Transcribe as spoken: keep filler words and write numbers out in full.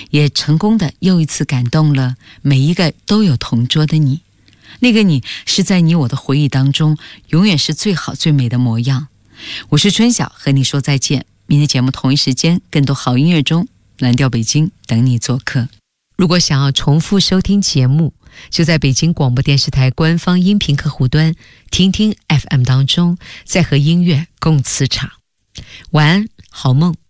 也成功的又一次感动了每一个都有同桌的你。那个你是在你我的回忆当中永远是最好最美的模样。我是春晓，和你说再见。明天节目同一时间，更多好音乐中，蓝调北京等你做客。如果想要重复收听节目，就在北京广播电视台官方音频客户端听听 F M 当中，再和音乐共磁场。晚安，好梦。